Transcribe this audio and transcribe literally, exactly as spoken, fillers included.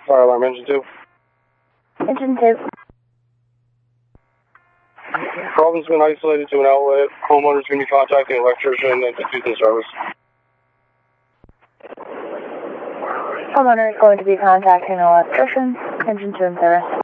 Fire alarm, engine two. Engine two. Problem's been isolated to an outlet. Homeowner's going to be contacting an electrician and diffusing service. Homeowner is going to be contacting an electrician. Engine two in service.